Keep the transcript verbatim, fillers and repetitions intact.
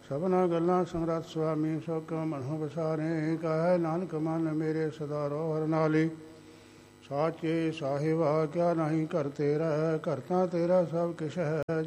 ਸਭਨਾ ਗੱਲਾਂ ਸਮਰੱਥ ਸੁਆਮੀ ਸੋ ਕਿਉ ਮਨਹੁ ਬਸਾਰੇ। ਕਹੈ ਨਾਨਕ ਮਨ ਮੇਰੇ ਸਦਾ ਰੋ ਹਰਿ ਨਾਲੇ। ਸਾਚੇ ਸਾਹਿਬਾ ਕਿਆ ਨਹੀਂ ਘਰ ਤੇਰਾ, ਘਰ ਤਾਂ ਤੇਰਾ ਸਭ ਕਿਛ ਹੈ।